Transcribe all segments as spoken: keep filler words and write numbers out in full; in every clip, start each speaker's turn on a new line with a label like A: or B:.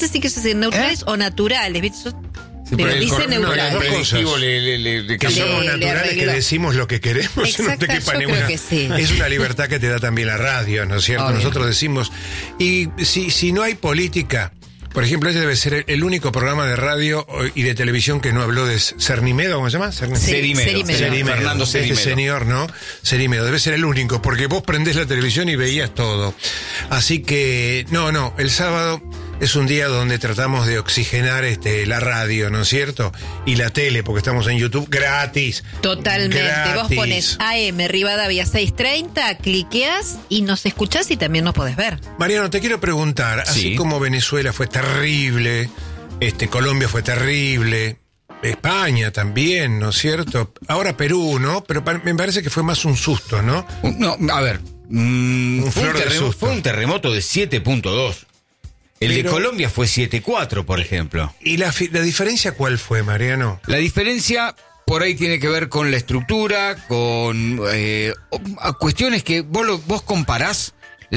A: sé si quieres decir neutrales ¿Eh? o naturales, ¿viste? Yo,
B: sí,
A: pero dice
B: neutrales.
A: neutrales.
B: Le, le, le, le,
C: que
B: le,
C: somos
A: le,
C: naturales,
A: le
C: que decimos lo que queremos.
A: Exacto,
C: no te quepa
A: yo
C: ninguna.
A: creo que sí.
C: Es una libertad que te da también la radio, ¿no es cierto?
A: Obvio.
C: Nosotros decimos, y si, si no hay política, por ejemplo, este debe ser el único programa de radio y de televisión que no habló de Cernimedo, ¿cómo se llama? Cernimedo.
A: Cerimedo. Cerimedo.
C: Cerimedo.
B: Fernando Cerimedo.
C: Este señor, ¿no? Cerimedo, debe ser el único, porque vos prendés la televisión y veías todo. Así que, no, no, el sábado es un día donde tratamos de oxigenar este, la radio, ¿no es cierto? Y la tele, porque estamos en YouTube gratis.
A: Totalmente.
C: Gratis.
A: Vos pones A M Rivadavia seiscientos treinta, cliqueás y nos escuchás y también nos podés ver.
C: Mariano, te quiero preguntar, así
B: Sí.
C: como Venezuela fue terrible, este, Colombia fue terrible, España también, ¿no es cierto? Ahora Perú, ¿no? Pero pa- me parece que fue más un susto, ¿no?
B: No, a ver. Mm,
C: Un
B: fue, un
C: flor de
B: terremoto,
C: susto.
B: fue un terremoto de siete punto dos. El
C: Pero-
B: de Colombia fue siete punto cuatro, por ejemplo.
C: ¿Y la, fi- la diferencia cuál fue, Mariano?
B: La diferencia por ahí tiene que ver con la estructura, con eh, a cuestiones que vos, lo, vos comparás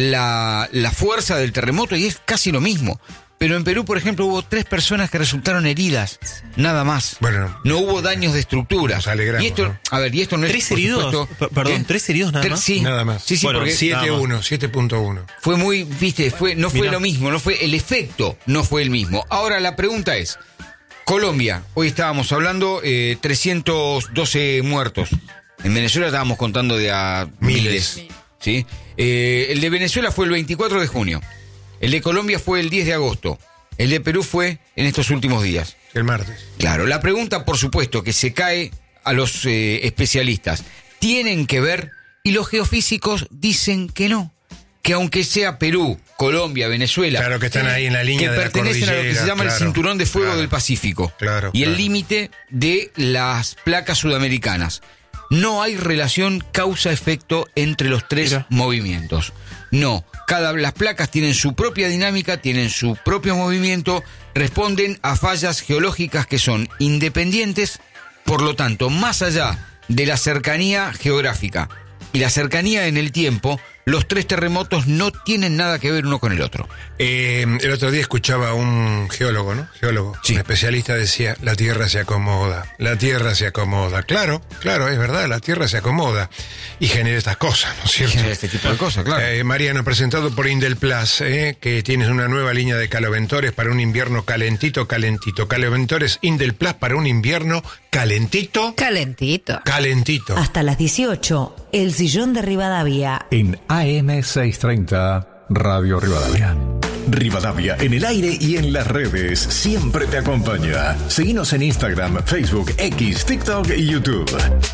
B: la, la fuerza del terremoto y es casi lo mismo. Pero en Perú, por ejemplo, hubo tres personas que resultaron heridas, nada más.
C: Bueno,
B: No hubo daños de estructura.
C: nos alegramos,
B: y esto,
C: ¿no?
B: a ver, y esto no es,
D: ¿Tres
B: por
D: heridos?
B: supuesto,
D: P- perdón,
B: ¿eh?
D: ¿tres heridos nada
B: Tres-
D: más?
B: Sí,
C: nada más.
B: Sí, sí,
D: Bueno,
B: porque
C: siete uno, siete punto uno.
B: fue muy, viste, fue, no fue
D: Mirá.
B: lo mismo, no fue el efecto, no fue el mismo. Ahora la pregunta es, Colombia, hoy estábamos hablando eh, trescientos doce muertos. En Venezuela estábamos contando de a miles.
C: Miles.
B: ¿Sí? Eh, el de Venezuela fue el veinticuatro de junio. El de Colombia fue el diez de agosto. El de Perú fue en estos últimos días.
C: El martes.
B: Claro, la pregunta, por supuesto, que se cae a los eh, especialistas. ¿Tienen que ver? Y los geofísicos dicen que no. Que aunque sea Perú, Colombia, Venezuela...
C: Claro, que están ahí en la línea
B: que
C: de la
B: pertenecen a lo que se
C: cordillera,
B: llama
C: claro,
B: el cinturón de fuego
C: claro,
B: del Pacífico.
C: claro,
B: y el
C: claro.
B: límite de las placas sudamericanas. No hay relación causa-efecto entre los tres
D: Mira.
B: movimientos. No, cada las placas tienen su propia dinámica, tienen su propio movimiento, responden a fallas geológicas que son independientes, por lo tanto, más allá de la cercanía geográfica y la cercanía en el tiempo, los tres terremotos no tienen nada que ver uno con el otro.
C: Eh, el otro día escuchaba a un geólogo, ¿no? Geólogo.
B: Sí.
C: Un especialista decía, la Tierra se acomoda, la Tierra se acomoda. Claro, claro, es verdad, la Tierra se acomoda y genera estas cosas, ¿no es cierto?
B: Genera este tipo de cosas, claro.
C: Eh, Mariano, presentado por Indel Plus, eh, que tienes una nueva línea de caloventores para un invierno calentito, calentito. Caloventores Indel Plus para un invierno calentito,
A: Calentito.
C: calentito.
E: Hasta las dieciocho, El Sillón de Rivadavia.
F: En A M seiscientos treinta, Radio Rivadavia. Rivadavia, en el aire y en las redes, siempre te acompaña. Seguinos en Instagram, Facebook, X, TikTok y YouTube.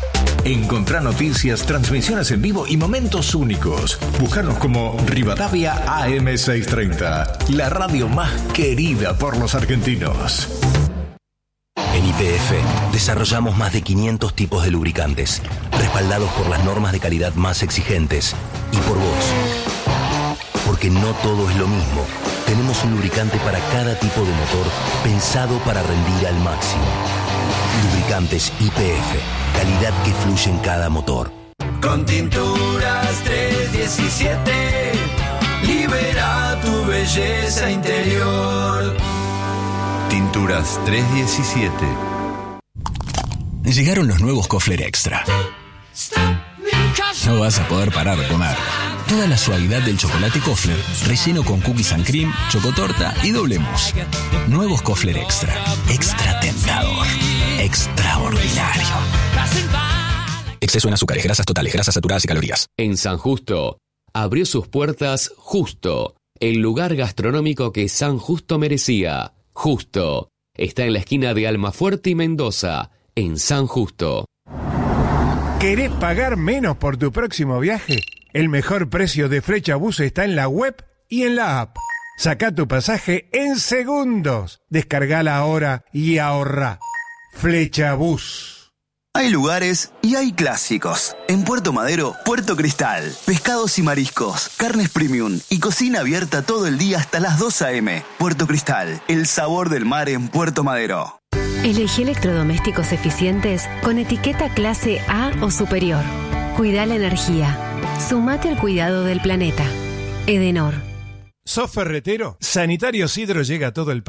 F: Encontrá noticias, transmisiones en vivo y momentos únicos. Búscanos como Rivadavia A M seiscientos treinta, la radio más querida por los argentinos.
G: En Y P F desarrollamos más de quinientos tipos de lubricantes, respaldados por las normas de calidad más exigentes y por vos. Porque no todo es lo mismo. Tenemos un lubricante para cada tipo de motor pensado para rendir al máximo. Lubricantes Y P F, calidad que fluye en cada motor.
H: Con Tinturas trescientos diecisiete, libera tu belleza interior. Tinturas trescientos diecisiete.
I: Llegaron los nuevos Kofler Extra. No vas a poder parar de comer. Toda la suavidad del chocolate Kofler, relleno con cookies and cream, chocotorta y doble mousse. Nuevos Kofler Extra. Extra tentador. Extraordinario. Exceso en azúcares, grasas totales, grasas saturadas y calorías.
J: En San Justo, abrió sus puertas Justo, el lugar gastronómico que San Justo merecía. Justo. Está en la esquina de Almafuerte y Mendoza, en San Justo.
K: ¿Querés pagar menos por tu próximo viaje? El mejor precio de Flechabús está en la web y en la app. Sacá tu pasaje en segundos. Descargala ahora y ahorrá. Flechabús.
L: Hay lugares y hay clásicos. En Puerto Madero, Puerto Cristal. Pescados y mariscos, carnes premium y cocina abierta todo el día hasta las dos a eme. Puerto Cristal, el sabor del mar en Puerto Madero.
M: Elegí electrodomésticos eficientes con etiqueta clase A o superior. Cuida la energía. Sumate al cuidado del planeta. Edenor.
K: ¿Sos ferretero? Sanitario Sidro llega a todo el país.